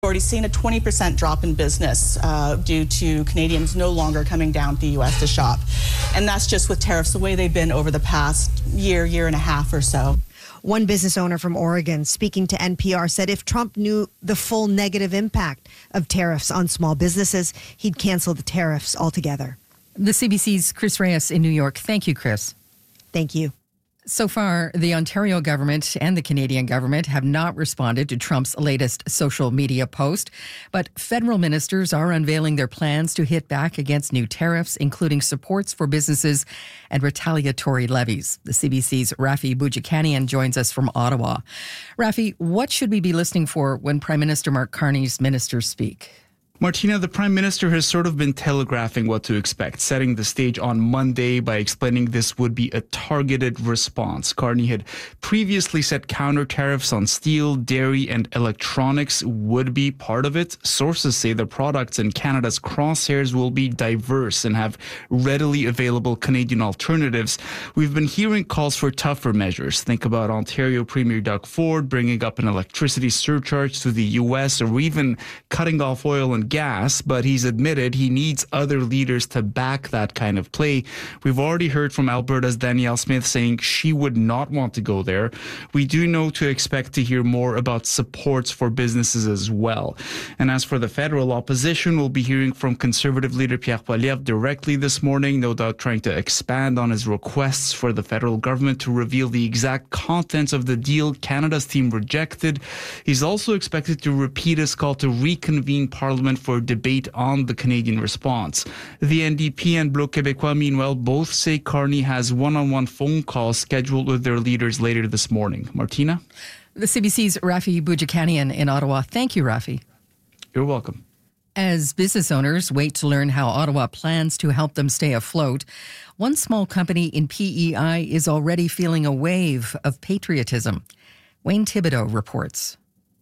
Already seen a 20% drop in business due to Canadians no longer coming down to the U.S. to shop. And that's just with tariffs the way they've been over the past year and a half or so. One business owner from Oregon speaking to NPR said if Trump knew the full negative impact of tariffs on small businesses, he'd cancel the tariffs altogether. The CBC's Chris Reyes in New York. Thank you, Chris. Thank you. So far, the Ontario government and the Canadian government have not responded to Trump's latest social media post, but federal ministers are unveiling their plans to hit back against new tariffs, including supports for businesses and retaliatory levies. The CBC's Rafi Boudjikanian joins us from Ottawa. Rafi, what should we be listening for when Prime Minister Mark Carney's ministers speak? Martina, the Prime Minister has sort of been telegraphing what to expect, setting the stage on Monday by explaining this would be a targeted response. Carney had previously said counter tariffs on steel, dairy, and electronics would be part of it. Sources say the products in Canada's crosshairs will be diverse and have readily available Canadian alternatives. We've been hearing calls for tougher measures. Think about Ontario Premier Doug Ford bringing up an electricity surcharge to the U.S. or even cutting off oil and gas, but he's admitted he needs other leaders to back that kind of play. We've already heard from Alberta's Danielle Smith saying she would not want to go there. We do know to expect to hear more about supports for businesses as well. And as for the federal opposition, we'll be hearing from Conservative leader Pierre Poilievre directly this morning, no doubt trying to expand on his requests for the federal government to reveal the exact contents of the deal Canada's team rejected. He's also expected to repeat his call to reconvene Parliament for debate on the Canadian response. The NDP and Bloc Québécois, meanwhile, both say Carney has one-on-one phone calls scheduled with their leaders later this morning. Martina? The CBC's Rafi Boudjikanian in Ottawa. Thank you, Rafi. You're welcome. As business owners wait to learn how Ottawa plans to help them stay afloat, one small company in PEI is already feeling a wave of patriotism. Wayne Thibodeau reports.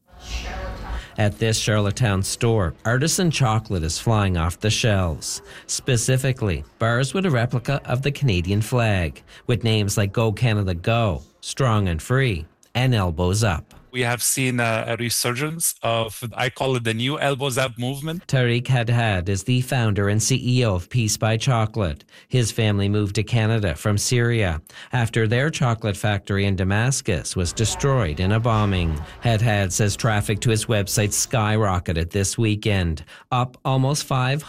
At this Charlottetown store, artisan chocolate is flying off the shelves. Specifically, bars with a replica of the Canadian flag, with names like Go Canada Go, Strong and Free, and Elbows Up. We have seen a resurgence of, I call it the new Elbows Up movement. Tariq Hadhad is the founder and CEO of Peace by Chocolate. His family moved to Canada from Syria after their chocolate factory in Damascus was destroyed in a bombing. Hadhad says traffic to his website skyrocketed this weekend, up almost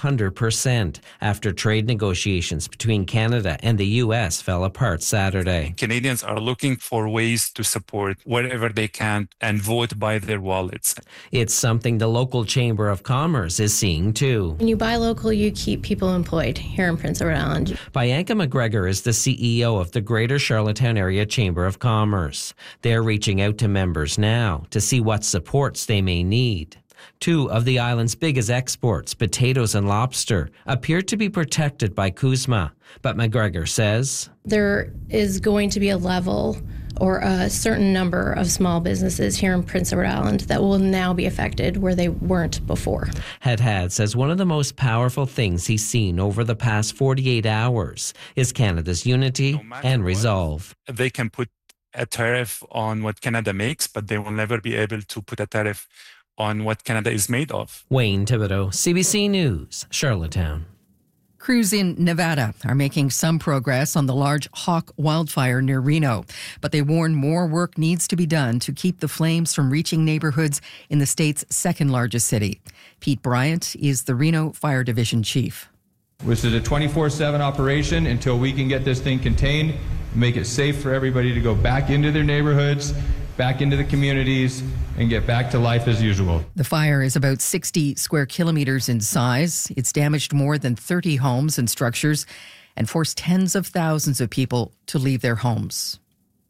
500% after trade negotiations between Canada and the U.S. fell apart Saturday. Canadians are looking for ways to support wherever they can and vote by their wallets. It's something the local Chamber of Commerce is seeing too. When you buy local, you keep people employed here in Prince Edward Island. Bianca McGregor is the CEO of the Greater Charlottetown Area Chamber of Commerce. They're reaching out to members now to see what supports they may need. Two of the island's biggest exports, potatoes and lobster, appear to be protected by CUSMA. But McGregor says there is going to be a level or a certain number of small businesses here in Prince Edward Island that will now be affected where they weren't before. Hadhad says one of the most powerful things he's seen over the past 48 hours is Canada's unity and resolve. They can put a tariff on what Canada makes, but they will never be able to put a tariff on what Canada is made of. Wayne Thibodeau, CBC News, Charlottetown. Crews in Nevada are making some progress on the large Hawk wildfire near Reno, but they warn more work needs to be done to keep the flames from reaching neighborhoods in the state's second largest city. Pete Bryant is the Reno Fire Division chief. This is a 24/7 operation until we can get this thing contained, make it safe for everybody to go back into their neighborhoods, back into the communities, and get back to life as usual. The fire is about 60 square kilometers in size. It's damaged more than 30 homes and structures and forced tens of thousands of people to leave their homes.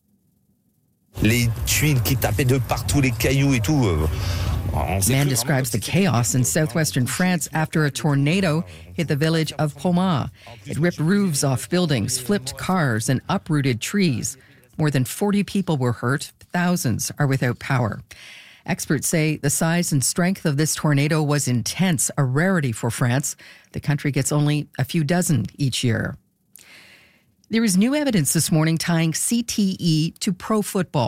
Les tuiles qui tapaient de partout, les cailloux et tout. Man describes the chaos in southwestern France after a tornado hit the village of Pomar. It ripped roofs off buildings, flipped cars, and uprooted trees. More than 40 people were hurt. Thousands are without power. Experts say the size and strength of this tornado was intense, a rarity for France. The country gets only a few dozen each year. There is new evidence this morning tying CTE to pro football.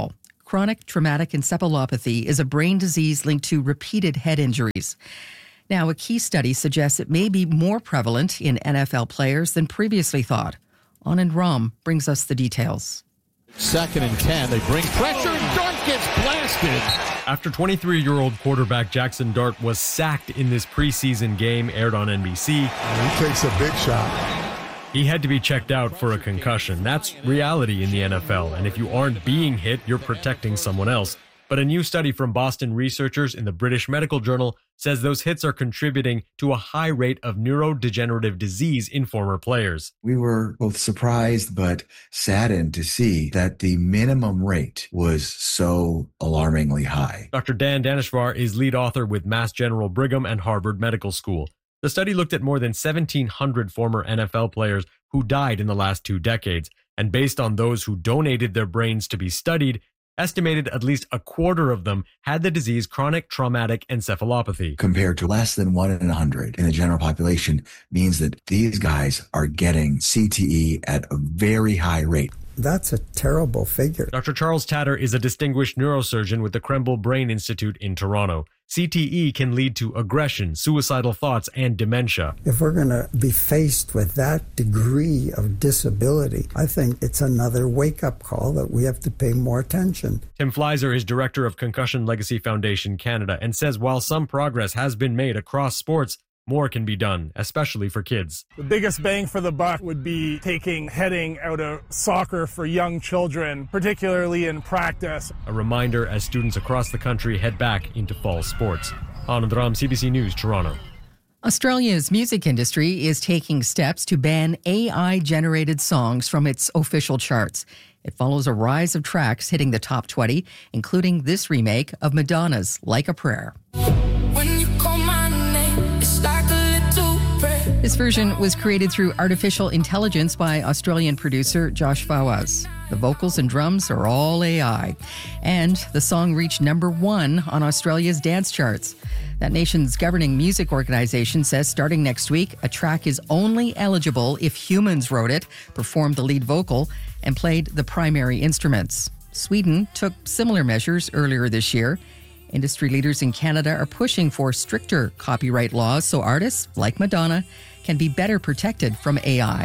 Chronic traumatic encephalopathy is a brain disease linked to repeated head injuries. Now, a key study suggests it may be more prevalent in NFL players than previously thought. Anand Ram brings us the details. 2nd and 10. They bring pressure and Dart gets blasted. After 23-year-old quarterback Jackson Dart was sacked in this preseason game aired on NBC. He takes a big shot. He had to be checked out for a concussion. That's reality in the NFL, and if you aren't being hit, you're protecting someone else. But a new study from Boston researchers in the British Medical Journal says those hits are contributing to a high rate of neurodegenerative disease in former players. We were both surprised but saddened to see that the minimum rate was so alarmingly high. Dr. Dan Daneshvar is lead author with Mass General Brigham and Harvard Medical School. The study looked at more than 1,700 former NFL players who died in the last 2 decades, and based on those who donated their brains to be studied, estimated at least a quarter of them had the disease chronic traumatic encephalopathy. Compared to less than 1 in 100 in the general population means that these guys are getting CTE at a very high rate. That's a terrible figure. Dr. Charles Tatter is a distinguished neurosurgeon with the Krembil Brain Institute in Toronto. CTE can lead to aggression, suicidal thoughts, and dementia. If we're going to be faced with that degree of disability, I think it's another wake-up call that we have to pay more attention. Tim Fleiser is director of Concussion Legacy Foundation Canada and says while some progress has been made across sports, more can be done, especially for kids. The biggest bang for the buck would be taking heading out of soccer for young children, particularly in practice. A reminder as students across the country head back into fall sports. Anand Ram, CBC News, Toronto. Australia's music industry is taking steps to ban AI-generated songs from its official charts. It follows a rise of tracks hitting the top 20, including this remake of Madonna's Like a Prayer. This version was created through artificial intelligence by Australian producer Josh Fawaz. The vocals and drums are all AI. And the song reached number 1 on Australia's dance charts. That nation's governing music organization says starting next week, a track is only eligible if humans wrote it, performed the lead vocal, and played the primary instruments. Sweden took similar measures earlier this year. Industry leaders in Canada are pushing for stricter copyright laws so artists, like Madonna, can be better protected from AI.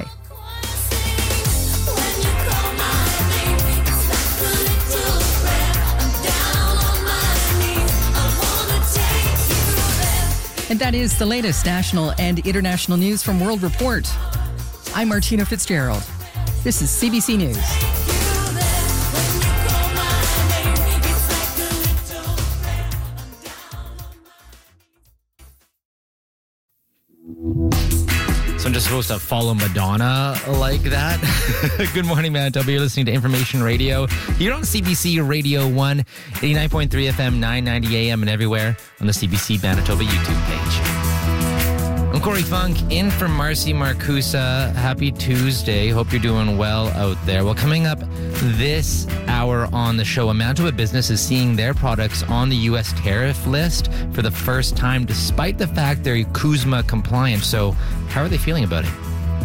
And that is the latest national and international news from World Report. I'm Martina Fitzgerald. This is CBC News. I'm just supposed to follow Madonna like that. Good morning, Manitoba. You're listening to Information Radio. You're on CBC Radio 1, 89.3 FM, 990 AM, and everywhere on the CBC Manitoba YouTube page. I'm Corey Funk, in for Marcy Marcusa. Happy Tuesday. Hope you're doing well out there. Well, coming up this hour on the show, a Manitoba business is seeing their products on the U.S. tariff list for the first time, despite the fact they're CUSMA compliant. So how are they feeling about it?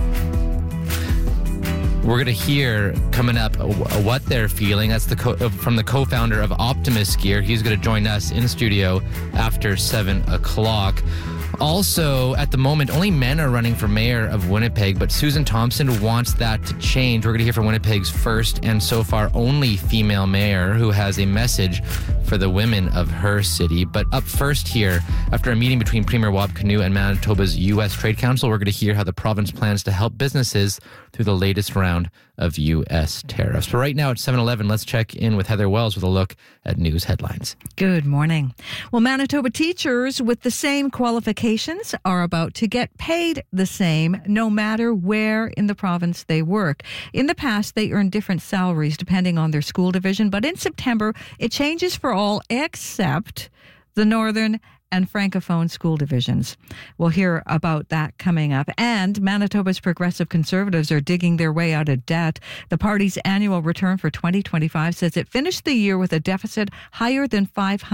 We're going to hear coming up what they're feeling. That's from the co-founder of Optimus Gear. He's going to join us in studio after 7 o'clock. Also, at the moment, only men are running for mayor of Winnipeg, but Susan Thompson wants that to change. We're going to hear from Winnipeg's first and so far only female mayor who has a message for the women of her city. But up first here, after a meeting between Premier Wab Kinew and Manitoba's U.S. Trade Council, we're going to hear how the province plans to help businesses through the latest round of U.S. tariffs. But right now at 7:11, let's check in with Heather Wells with a look at news headlines. Good morning. Well, Manitoba teachers with the same qualifications are about to get paid the same no matter where in the province they work. In the past, they earned different salaries depending on their school division, but in September, it changes for all except the Northern and Francophone school divisions. We'll hear about that coming up. And Manitoba's Progressive Conservatives are digging their way out of debt. The party's annual return for 2025 says it finished the year with a deficit higher than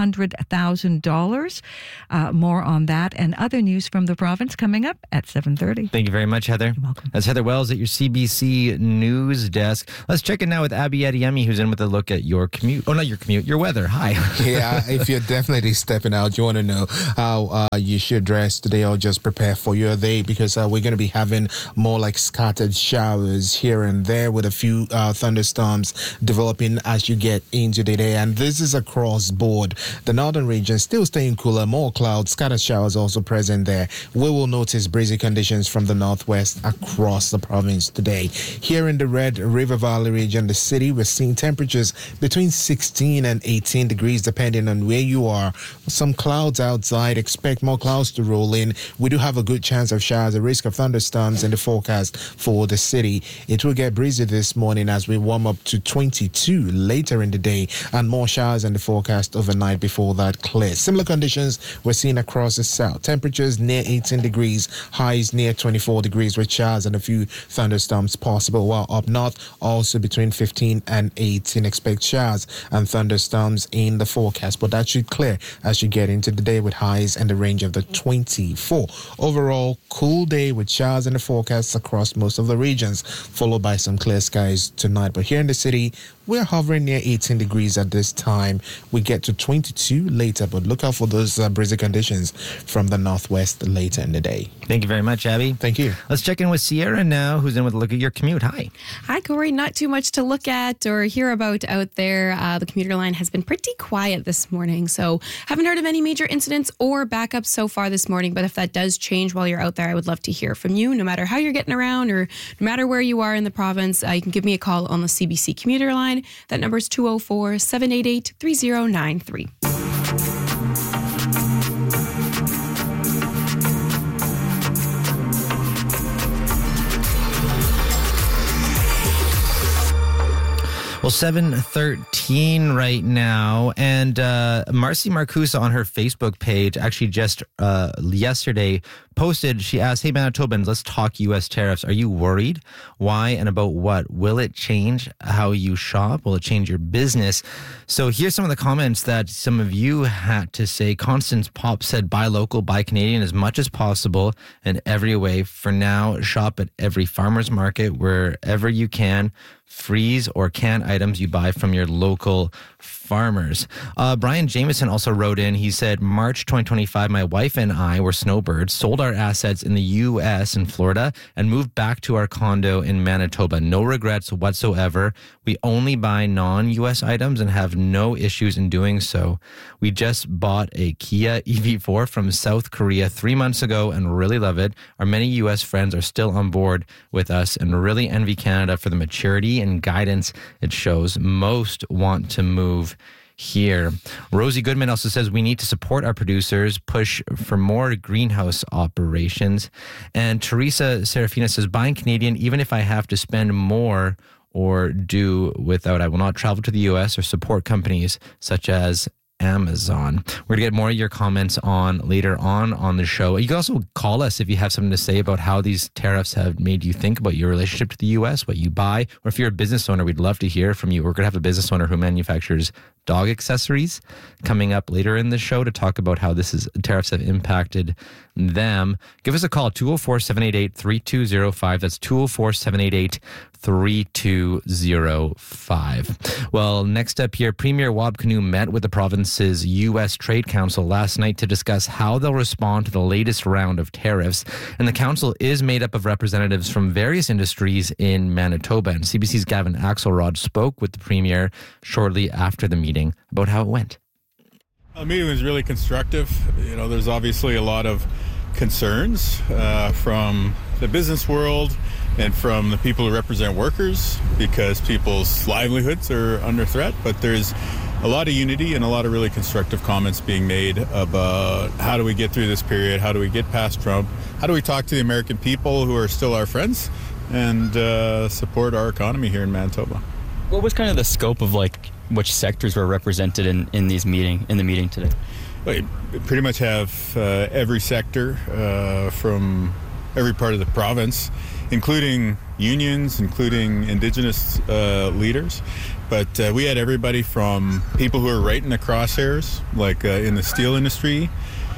$500,000. More on that and other news from the province coming up at 7:30. Thank you very much, Heather. You're welcome. That's Heather Wells at your CBC News desk. Let's check in now with Abby Adeyemi, who's in with a look at your commute. Oh, not your commute, your weather. Hi. Yeah, if you're definitely stepping out, you want to know how you should dress today or just prepare for your day, because we're going to be having more like scattered showers here and there with a few thunderstorms developing as you get into the day. And this is across board. The northern region still staying cooler, more clouds, scattered showers also present there. We will notice breezy conditions from the northwest across the province today. Here in the Red River Valley region, the city, we're seeing temperatures between 16 and 18 degrees depending on where you are. Some clouds outside. Expect more clouds to roll in. We do have a good chance of showers, a risk of thunderstorms in the forecast for the city. It will get breezy this morning as we warm up to 22 later in the day, and more showers in the forecast overnight before that clears. Similar conditions we're seeing across the south. Temperatures near 18 degrees, highs near 24 degrees with showers and a few thunderstorms possible, while up north also between 15 and 18. Expect showers and thunderstorms in the forecast, but that should clear as you get into the day with highs in the range of the 24. Overall, cool day with showers in the forecast across most of the regions, followed by some clear skies tonight. But here in the city, we're hovering near 18 degrees at this time. We get to 22 later, but look out for those breezy conditions from the northwest later in the day. Thank you very much, Abby. Thank you. Let's check in with Sierra now, who's in with a look at your commute. Hi. Hi, Corey. Not too much to look at or hear about out there. The commuter line has been pretty quiet this morning, so haven't heard of any major incidents or backups so far this morning. But if that does change while you're out there, I would love to hear from you, no matter how you're getting around or no matter where you are in the province. You can give me a call on the CBC commuter line. That number is 204-788-3093. Well, 7:13 right now, and Marcy Marcusa on her Facebook page actually just yesterday posted, she asked, "Hey Manitobans, let's talk U.S. tariffs. Are you worried? Why and about what? Will it change how you shop? Will it change your business?" So here's some of the comments that some of you had to say. Constance Pop said, "Buy local, buy Canadian as much as possible in every way. For now, shop at every farmer's market wherever you can. Freeze or can items you buy from your local farmers." Brian Jameson also wrote in. He said, "March 2025, my wife and I were snowbirds, sold our assets in the U.S. and Florida, and moved back to our condo in Manitoba. No regrets whatsoever. We only buy non-U.S. items and have no issues in doing so. We just bought a Kia EV4 from South Korea 3 months ago and really love it. Our many U.S. friends are still on board with us and really envy Canada for the maturity and guidance it shows. Most want to move here." Rosie Goodman also says, "We need to support our producers, push for more greenhouse operations." And Teresa Serafina says, "Buying Canadian, even if I have to spend more or do without, I will not travel to the U.S. or support companies such as Amazon." We're going to get more of your comments on later on the show. You can also call us if you have something to say about how these tariffs have made you think about your relationship to the U.S., what you buy, or if you're a business owner, we'd love to hear from you. We're going to have a business owner who manufactures dog accessories coming up later in the show to talk about how tariffs have impacted them. Give us a call, 204-788-3205. That's 204-788-3205. Well, next up here, Premier Wab Kinew met with the province's U.S. Trade Council last night to discuss how they'll respond to the latest round of tariffs. And the council is made up of representatives from various industries in Manitoba. And CBC's Gavin Axelrod spoke with the Premier shortly after the meeting about how it went. The meeting was really constructive. You know, there's obviously a lot of concerns from the business world and from the people who represent workers because people's livelihoods are under threat. But there's a lot of unity and a lot of really constructive comments being made about how do we get through this period, how do we get past Trump, how do we talk to the American people who are still our friends and support our economy here in Manitoba. What was kind of the scope of which sectors were represented in the meeting today? We pretty much have every sector from every part of the province, including unions, including Indigenous leaders. But we had everybody from people who are right in the crosshairs, like in the steel industry,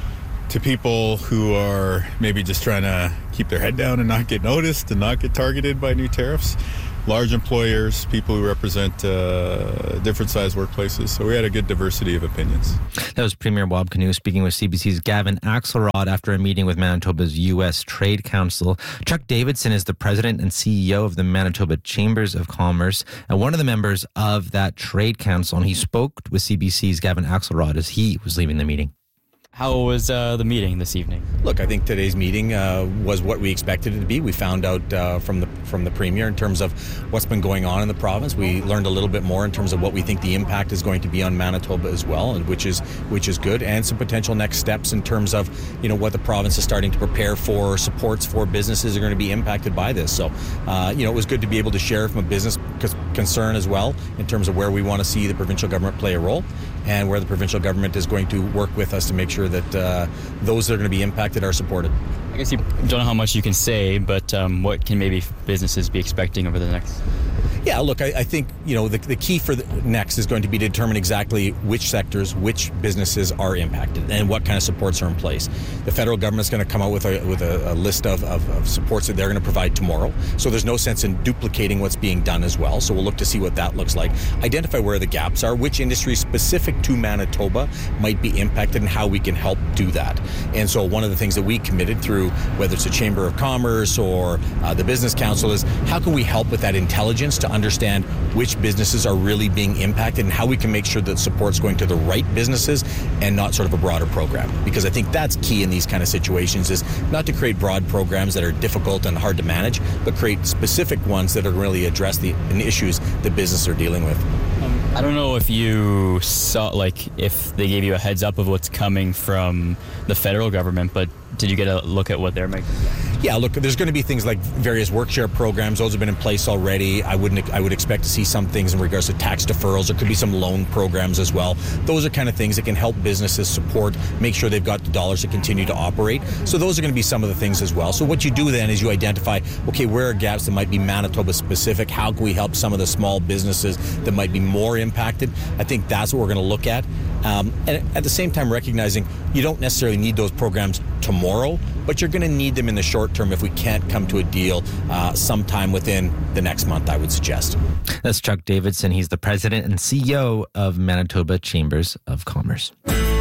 to people who are maybe just trying to keep their head down and not get noticed and not get targeted by new tariffs. Large employers, people who represent different sized workplaces. So we had a good diversity of opinions. That was Premier Wab Kinew speaking with CBC's Gavin Axelrod after a meeting with Manitoba's U.S. Trade Council. Chuck Davidson is the president and CEO of the Manitoba Chambers of Commerce and one of the members of that Trade Council. And he spoke with CBC's Gavin Axelrod as he was leaving the meeting. How was the meeting this evening? Look, I think today's meeting was what we expected it to be. We found out from the Premier in terms of what's been going on in the province. We learned a little bit more in terms of what we think the impact is going to be on Manitoba as well, and which is good, and some potential next steps in terms of what the province is starting to prepare for, supports for businesses are going to be impacted by this. So, it was good to be able to share from a business concern as well in terms of where we want to see the provincial government play a role, and where the provincial government is going to work with us to make sure that those that are going to be impacted are supported. I guess you don't know how much you can say, but what can maybe businesses be expecting over the next? Yeah, look, I think, the key for the next is going to be to determine exactly which sectors, which businesses are impacted and what kind of supports are in place. The federal government's going to come out with a list of supports that they're going to provide tomorrow. So there's no sense in duplicating what's being done as well. So we'll look to see what that looks like. Identify where the gaps are, which industries specific to Manitoba might be impacted and how we can help do that. And so one of the things that we committed through, whether it's the Chamber of Commerce or the Business Council, is how can we help with that intelligence to understand which businesses are really being impacted and how we can make sure that support's going to the right businesses and not sort of a broader program. Because I think that's key in these kind of situations, is not to create broad programs that are difficult and hard to manage, but create specific ones that are really address the issues that businesses are dealing with. I don't know if you saw, if they gave you a heads up of what's coming from the federal government, but did you get a look at what they're making? Yeah, look, there's going to be things like various work share programs. Those have been in place already. I would expect to see some things in regards to tax deferrals. There could be some loan programs as well. Those are kind of things that can help businesses support, make sure they've got the dollars to continue to operate. So those are going to be some of the things as well. So what you do then is you identify, okay, where are gaps that might be Manitoba specific? How can we help some of the small businesses that might be more impacted? I think that's what we're going to look at. And at the same time, recognizing you don't necessarily need those programs tomorrow, but you're going to need them in the short term if we can't come to a deal sometime within the next month, I would suggest. That's Chuck Davidson. He's the president and CEO of Manitoba Chambers of Commerce.